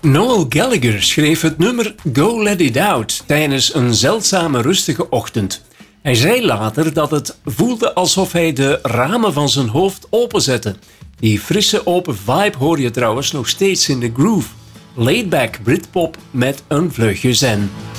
Noel Gallagher schreef het nummer Go Let It Out tijdens een zeldzame rustige ochtend. Hij zei later dat het voelde alsof hij de ramen van zijn hoofd openzette. Die frisse open vibe hoor je trouwens nog steeds in de groove. Laidback Britpop met een vleugje zen.